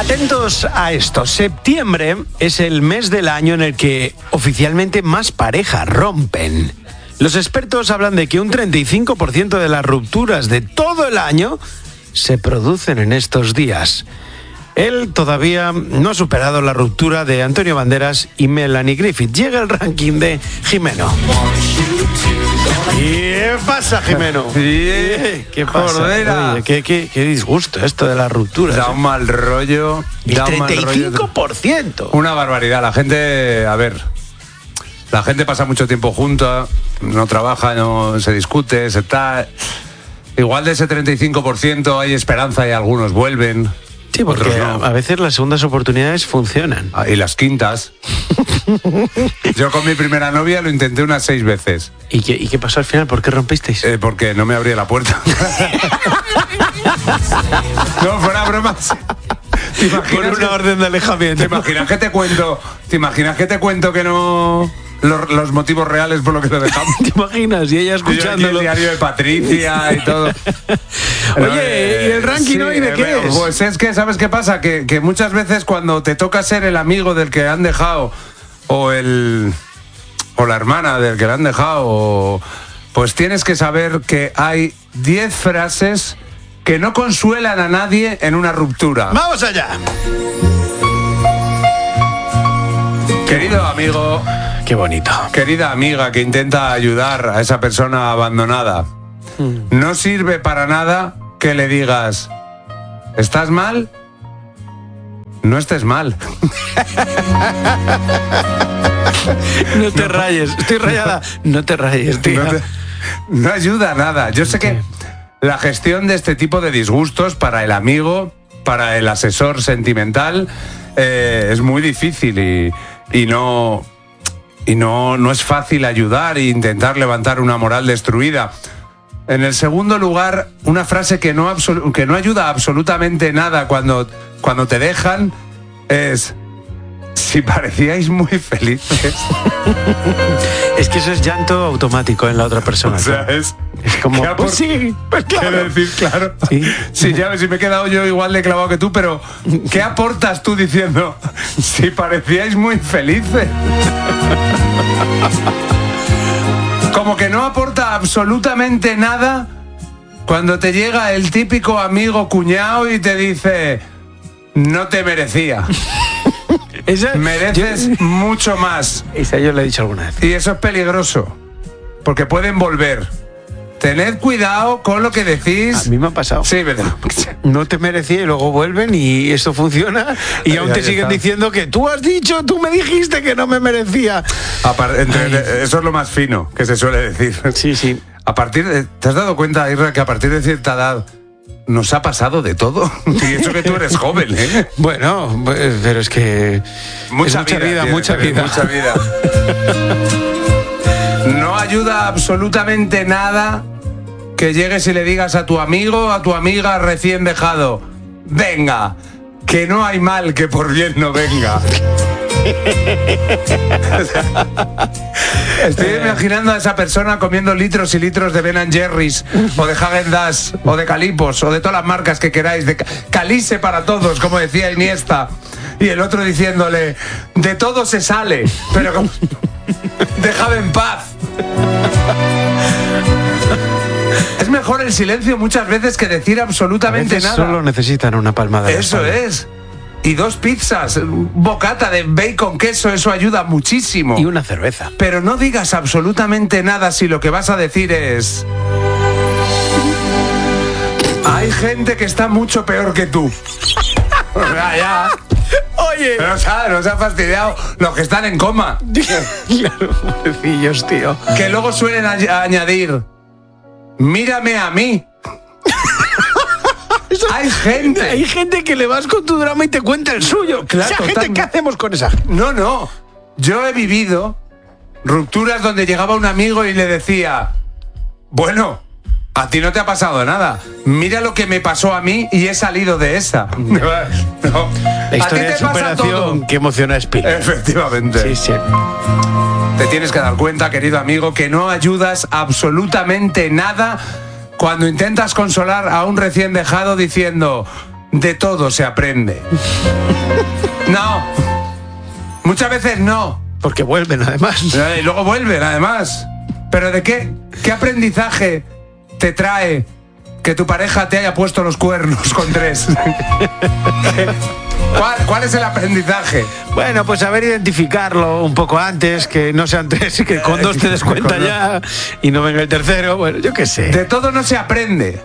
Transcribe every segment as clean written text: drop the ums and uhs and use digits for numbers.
Atentos a esto, septiembre es el mes del año en el que oficialmente más parejas rompen. Los expertos hablan de que un 35% de las rupturas de todo el año se producen en estos días. Él todavía no ha superado la ruptura de Antonio Banderas y Melanie Griffith. Llega el ranking de Jimeno. ¿Qué pasa, Jimeno? ¿Qué pasa? Oye, qué disgusto esto de las rupturas. Da un mal rollo. El 35%. Una barbaridad. La gente pasa mucho tiempo junta, no trabaja, no se discute, se está... Igual de ese 35% hay esperanza y algunos vuelven. Sí, porque no. A veces las segundas oportunidades funcionan. Y las quintas. Yo con mi primera novia lo intenté unas 6 veces. ¿Y qué pasó al final? ¿Por qué rompisteis? Porque no me abría la puerta. No, fuera bromas. ¿Te imaginas con una orden de alejamiento? ¿Te imaginas que te cuento que no... Los motivos reales por lo que te dejamos? ¿Te imaginas? Y ella escuchándolo. El diario de Patricia y todo. Oye, ¿y el ranking hoy de qué es? Pues es que, ¿sabes qué pasa? Que muchas veces cuando te toca ser el amigo del que han dejado o la hermana del que le han dejado, pues tienes que saber que hay 10 frases que no consuelan a nadie en una ruptura. ¡Vamos allá! Querido amigo... Qué bonito. Querida amiga que intenta ayudar a esa persona abandonada, no sirve para nada que le digas, ¿estás mal? No estés mal. No te rayes, estoy rayada. No te rayes, tío. No ayuda a nada. Yo sé que la gestión de este tipo de disgustos para el amigo, para el asesor sentimental, es muy difícil y no es fácil ayudar e intentar levantar una moral destruida. En el segundo lugar, una frase que no ayuda absolutamente nada cuando te dejan es: si parecíais muy felices. Es que eso es llanto automático en la otra persona. O sea, es como, pues sí, pues claro. Quiero decir, claro. Sí. Sí, ya ves, si me he quedado yo igual de clavado que tú, pero ¿qué aportas tú diciendo si parecíais muy felices? Como que no aporta absolutamente nada cuando te llega el típico amigo cuñado y te dice: no te merecía. Mereces mucho más. Esa yo le he dicho alguna vez. Y eso es peligroso, porque pueden volver. Tened cuidado con lo que decís. A mí me ha pasado. Sí, ¿verdad? No te merecía y luego vuelven y eso funciona y aún te siguen diciendo que tú me dijiste que no me merecía. Eso es lo más fino que se suele decir. Sí, sí. ¿Te has dado cuenta, Isra, que a partir de cierta edad nos ha pasado de todo? Y eso que tú eres joven, ¿eh? Bueno, pero es que... Mucha vida. No ayuda absolutamente nada que llegues y le digas a tu amigo, a tu amiga recién dejado: venga, que no hay mal que por bien no venga. Estoy imaginando a esa persona comiendo litros y litros de Ben & Jerry's o de Häagen-Dazs o de Calipos o de todas las marcas que queráis, de Calice para todos, como decía Iniesta, y el otro diciéndole: de todo se sale, pero déjame en paz. Es mejor el silencio muchas veces que decir absolutamente nada. Solo necesitan una palmada. Eso es. Y 2 pizzas, bocata de bacon, queso, eso ayuda muchísimo. Y una cerveza. Pero no digas absolutamente nada si lo que vas a decir es: hay gente que está mucho peor que tú. Ya. Oye. Pero nos ha fastidiado los que están en coma. Claro, pobrecillos, tío. Que luego suelen añadir: mírame a mí. Hay gente que le vas con tu drama y te cuenta el suyo. Claro, esa gente, ¿qué hacemos con esa? No. Yo he vivido rupturas donde llegaba un amigo y le decía: bueno, a ti no te ha pasado nada. Mira lo que me pasó a mí y he salido de esa. No. La historia de superación que emociona a Spirit. Efectivamente. Sí. Te tienes que dar cuenta, querido amigo, que no ayudas absolutamente nada cuando intentas consolar a un recién dejado diciendo: de todo se aprende. No. Muchas veces no. Porque vuelven, además. Y luego vuelven, además. Pero ¿de qué aprendizaje te trae que tu pareja te haya puesto los cuernos con 3? ¿Cuál es el aprendizaje? Bueno, pues saber identificarlo un poco antes, que no sean 3 y que con 2 te des cuenta ya y no venga el tercero. Bueno, yo qué sé. De todo no se aprende.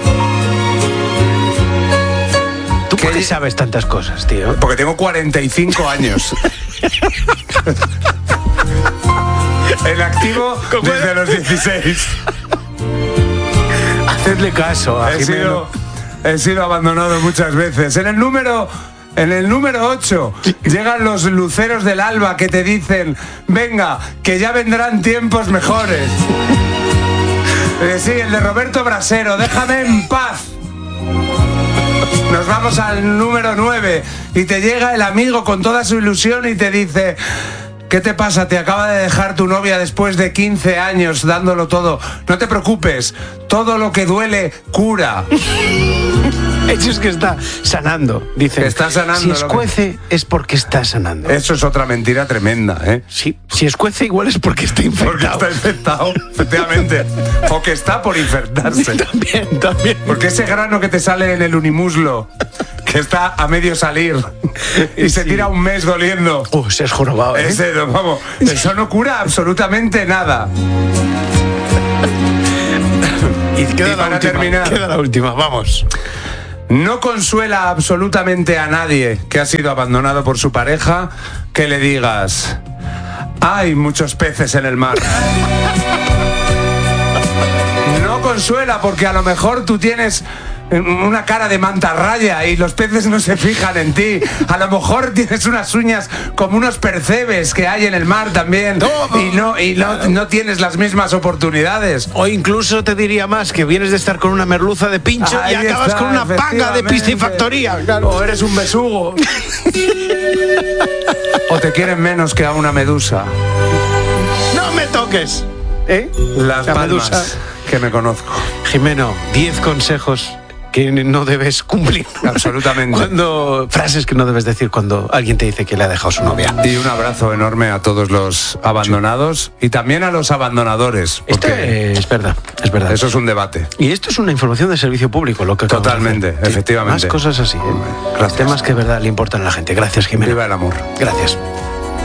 ¿Tú por qué sabes tantas cosas, tío? Porque tengo 45 años. En activo desde los 16. Hacedle caso a Jimeno. He sido abandonado muchas veces. En el número 8 llegan los luceros del alba que te dicen: venga, que ya vendrán tiempos mejores. Sí, el de Roberto Brasero, déjame en paz. Nos vamos al número 9 y te llega el amigo con toda su ilusión y te dice: ¿qué te pasa? Te acaba de dejar tu novia después de 15 años dándolo todo. No te preocupes, todo lo que duele cura. Eso es que está sanando, dicen. Que está sanando. Si escuece es porque está sanando. Eso es otra mentira tremenda, ¿eh? Sí, si escuece igual es porque está infectado. Porque está infectado, efectivamente. O que está por infectarse. También. Porque ese grano que te sale en el unimuslo, que está a medio salir y se tira un mes doliendo. Se has jorobado, ¿eh? Eso no cura absolutamente nada. Y para terminar, queda la última, vamos. No consuela absolutamente a nadie que ha sido abandonado por su pareja que le digas: hay muchos peces en el mar. No consuela porque a lo mejor tú tienes una cara de mantarraya y los peces no se fijan en ti. A lo mejor tienes unas uñas como unos percebes que hay en el mar también. No tienes las mismas oportunidades. O incluso te diría más, que vienes de estar con una merluza de pincho y acabas con una panga de piscifactoría. Claro. O eres un besugo. O te quieren menos que a una medusa. ¡No me toques! Las la palmas medusa que me conozco. Jimeno, 10 consejos que no debes cumplir. Absolutamente. Frases que no debes decir cuando alguien te dice que le ha dejado su novia. Y un abrazo enorme a todos los abandonados y también a los abandonadores. Es verdad. Eso es un debate. Y esto es una información de servicio público, lo que totalmente, efectivamente. Más cosas así. Temas que de verdad le importan a la gente. Gracias, Jimeno. Viva el amor. Gracias.